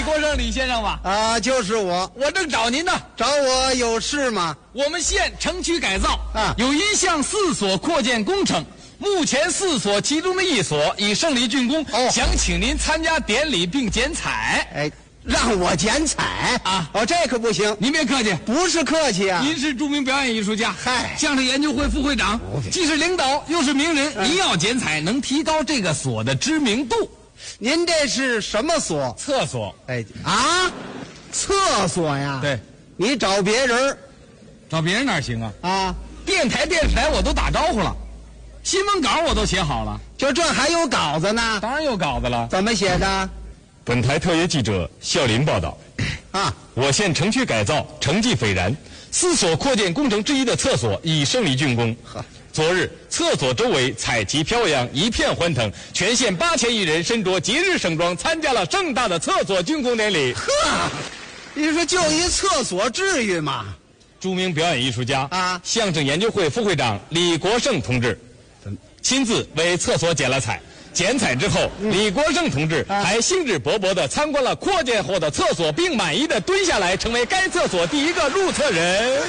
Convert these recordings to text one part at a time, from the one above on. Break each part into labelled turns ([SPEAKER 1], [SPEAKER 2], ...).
[SPEAKER 1] 国胜李先生吧？
[SPEAKER 2] 啊，就是我。
[SPEAKER 1] 我正找您呢。
[SPEAKER 2] 找我有事吗？
[SPEAKER 1] 我们县城区改造
[SPEAKER 2] 啊，
[SPEAKER 1] 有一项4所扩建工程，目前4所其中的1所已胜利竣工，想请您参加典礼并剪彩。
[SPEAKER 2] 哎，让我剪彩
[SPEAKER 1] 啊？
[SPEAKER 2] 哦，这可不行。
[SPEAKER 1] 您别客气，
[SPEAKER 2] 不是客气啊。
[SPEAKER 1] 您是著名表演艺术家，
[SPEAKER 2] 嗨，
[SPEAKER 1] 相声研究会副会长，既是领导又是名人，您要剪彩，能提高这个所的知名度。
[SPEAKER 2] 您这是什么所？
[SPEAKER 1] 厕所。
[SPEAKER 2] 哎啊，厕所呀？
[SPEAKER 1] 对，
[SPEAKER 2] 你找别人，
[SPEAKER 1] 找别人哪行啊？
[SPEAKER 2] 啊，
[SPEAKER 1] 电台、电视台我都打招呼了，新闻稿我都写好了，
[SPEAKER 2] 就这还有稿子呢？
[SPEAKER 1] 当然有稿子了。
[SPEAKER 2] 怎么写的？
[SPEAKER 3] 本台特约记者孝林报道。
[SPEAKER 2] 啊，
[SPEAKER 3] 我县城区改造成绩斐然，4所扩建工程之一的厕所已胜利竣工。昨日，厕所周围彩旗飘扬，一片欢腾，全县8000余人身着节日盛装，参加了盛大的厕所竣工典礼。
[SPEAKER 2] 呵，你说就一厕所至于吗？
[SPEAKER 3] 著名表演艺术家
[SPEAKER 2] 啊，
[SPEAKER 3] 相声研究会副会长李国盛同志亲自为厕所剪了彩。剪彩之后，李国盛同志还兴致勃勃地参观了扩建后的厕所，并满意地蹲下来，成为该厕所第一个入厕人。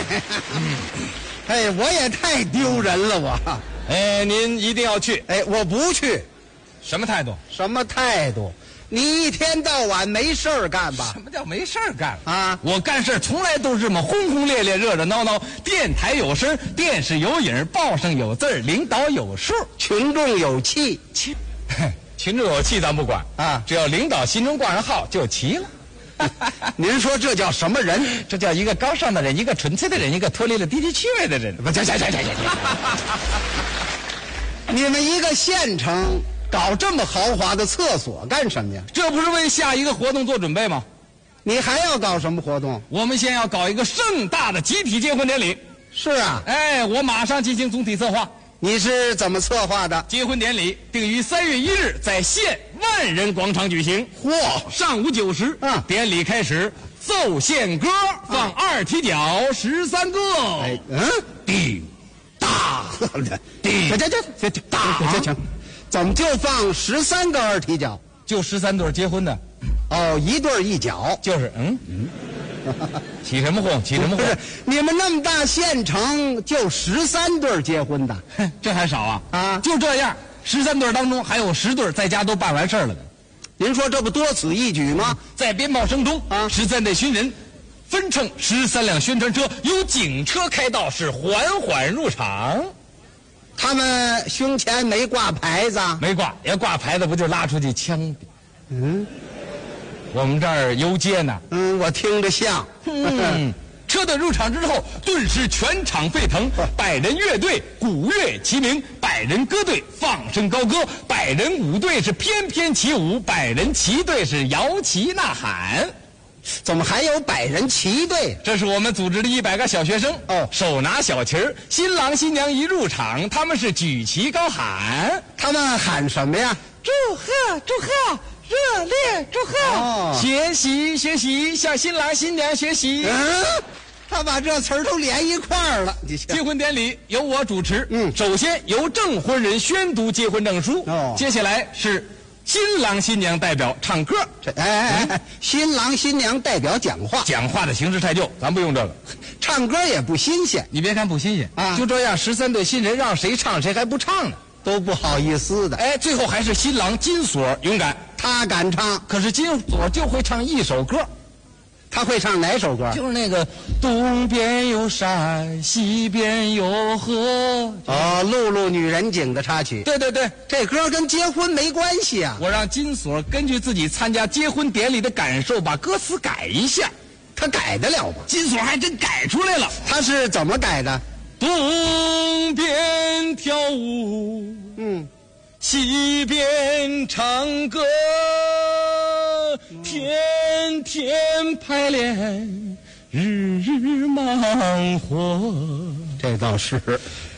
[SPEAKER 2] 哎，我也太丢人了，我。
[SPEAKER 3] 哎，您一定要去。
[SPEAKER 2] 哎，我不去。
[SPEAKER 1] 什么态度？
[SPEAKER 2] 什么态度？你一天到晚没事儿干吧？
[SPEAKER 1] 什么叫没事儿干
[SPEAKER 2] 啊？
[SPEAKER 1] 我干事从来都是这么轰轰烈烈、热热闹闹。电台有声，电视有影，报上有字儿，领导有数，
[SPEAKER 2] 群众有气。
[SPEAKER 1] 群众有气咱不管
[SPEAKER 2] 啊，
[SPEAKER 1] 只要领导心中挂上号就齐了。
[SPEAKER 2] 您说这叫什么人？
[SPEAKER 1] 这叫一个高尚的人，一个纯粹的人，一个脱离了低级趣味的人。
[SPEAKER 2] 不，行。你们一个县城搞这么豪华的厕所干什么呀？
[SPEAKER 1] 这不是为下一个活动做准备吗？
[SPEAKER 2] 你还要搞什么活动？
[SPEAKER 1] 我们先要搞一个盛大的集体结婚典礼。
[SPEAKER 2] 是啊，
[SPEAKER 1] 哎，我马上进行总体策划。
[SPEAKER 2] 你是怎么策划的？
[SPEAKER 1] 结婚典礼定于3月1日在县万人广场举行。
[SPEAKER 2] 嚯，
[SPEAKER 1] 上午9时，典礼开始，奏献歌，放二踢脚13个。
[SPEAKER 2] 哎，
[SPEAKER 1] 滴答滴
[SPEAKER 2] 这行，怎么就放13个二踢脚？
[SPEAKER 1] 就13对结婚的。
[SPEAKER 2] 哦，一对一脚，
[SPEAKER 1] 就是起什么哄？起什么哄？
[SPEAKER 2] 不是，你们那么大县城就13对结婚的，
[SPEAKER 1] 这还少啊？
[SPEAKER 2] 啊，
[SPEAKER 1] 就这样，13对当中还有10对在家都办完事儿了的。
[SPEAKER 2] 您说这不多此一举吗？
[SPEAKER 1] 在鞭炮声中，13队军人分乘13辆宣传车，由警车开道，是缓缓入场。
[SPEAKER 2] 他们胸前没挂牌子？
[SPEAKER 1] 没挂，要挂牌子不就拉出去枪毙？我们这儿游街呢。
[SPEAKER 2] 我听着像。
[SPEAKER 1] 车队入场之后，顿时全场沸腾。100人乐队鼓乐齐鸣，100人歌队放声高歌，100人舞队是翩翩起舞，100人旗队是摇旗呐喊。
[SPEAKER 2] 怎么还有100人旗队？
[SPEAKER 1] 这是我们组织的100个小学生，手拿小旗儿，新郎新娘一入场，他们是举旗高喊。
[SPEAKER 2] 他们喊什么呀？
[SPEAKER 1] 祝贺祝贺，热烈祝贺！学习学习，向新郎新娘学习。
[SPEAKER 2] 他把这词儿都连一块儿了。
[SPEAKER 1] 结婚典礼由我主持。首先由证婚人宣读结婚证书。接下来是新郎新娘代表唱歌。
[SPEAKER 2] 新郎新娘代表讲话。
[SPEAKER 1] 讲话的形式太旧，咱不用这个。
[SPEAKER 2] 唱歌也不新鲜。
[SPEAKER 1] 你别看不新鲜
[SPEAKER 2] 啊，
[SPEAKER 1] 就这样13对新人让谁唱谁还不唱呢，
[SPEAKER 2] 都不好意思的。
[SPEAKER 1] 哎，最后还是新郎金锁勇敢，
[SPEAKER 2] 他敢唱。
[SPEAKER 1] 可是金锁就会唱一首歌。
[SPEAKER 2] 他会唱哪首歌？
[SPEAKER 1] 就是那个东边有山，西边有河。
[SPEAKER 2] 露露女人景的插曲。
[SPEAKER 1] 对，
[SPEAKER 2] 这歌跟结婚没关系啊。
[SPEAKER 1] 我让金锁根据自己参加结婚典礼的感受，把歌词改一下。
[SPEAKER 2] 他改得了吗？
[SPEAKER 1] 金锁还真改出来了。
[SPEAKER 2] 他是怎么改的？
[SPEAKER 1] 东边跳舞，西边唱歌，天天排练，日日忙活。
[SPEAKER 2] 这倒是，